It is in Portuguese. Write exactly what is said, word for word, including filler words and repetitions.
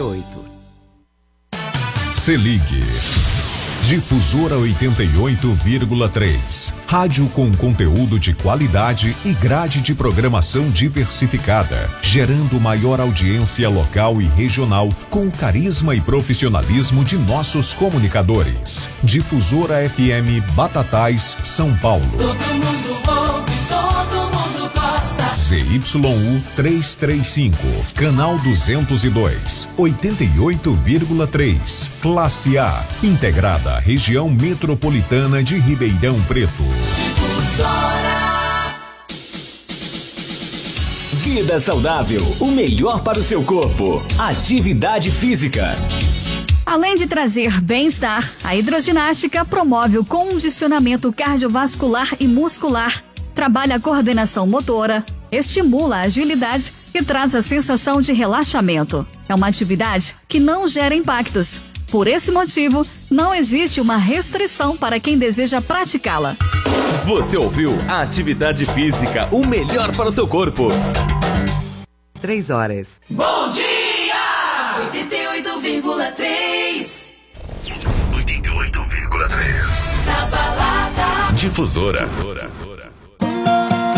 oito. Se ligue. Difusora oitenta e oito vírgula três. Rádio com conteúdo de qualidade e grade de programação diversificada, gerando maior audiência local e regional com o carisma e profissionalismo de nossos comunicadores. Difusora F M Batatais, São Paulo. Todo mundo ouve, todo mundo gosta. Z Y U trezentos e trinta e cinco, canal duzentos e dois, oitenta e oito vírgula três, classe A, integrada à região metropolitana de Ribeirão Preto. Difusora. Vida saudável, o melhor para o seu corpo. Atividade física. Além de trazer bem-estar, a hidroginástica promove o condicionamento cardiovascular e muscular, trabalha a coordenação motora, estimula a agilidade e traz a sensação de relaxamento. É uma atividade que não gera impactos. Por esse motivo, não existe uma restrição para quem deseja praticá-la. Você ouviu a Atividade Física, o melhor para o seu corpo. Três horas. Bom dia! oitenta e oito vírgula três. oitenta e oito vírgula três. Na balada. Difusora. Difusora.